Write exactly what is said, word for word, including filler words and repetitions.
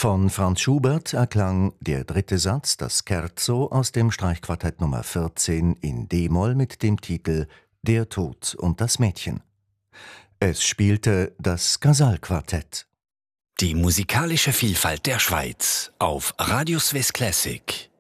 Von Franz Schubert erklang der dritte Satz, das Scherzo aus dem Streichquartett Nummer vierzehn in d-Moll mit dem Titel »Der Tod und das Mädchen«. Es spielte das Casal-Quartett. Die musikalische Vielfalt der Schweiz auf Radio Swiss Classic.